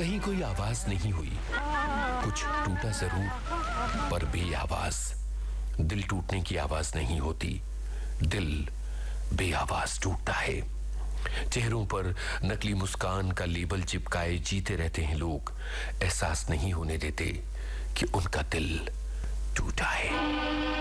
कहीं कोई आवाज नहीं हुई, कुछ टूटा जरूर, पर बेआवाज। दिल टूटने की आवाज नहीं होती, दिल बेआवाज टूटता है। चेहरों पर नकली मुस्कान का लेबल चिपकाए जीते रहते हैं लोग, एहसास नहीं होने देते कि उनका दिल टूटा है।